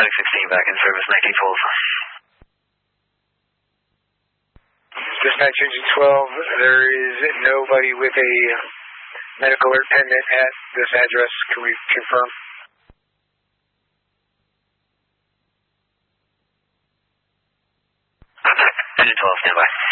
Medic 16 back in service, 1912. Dispatch engine 12, there is nobody with a medical alert pendant at this address. Can we confirm? Engine 12, stand by.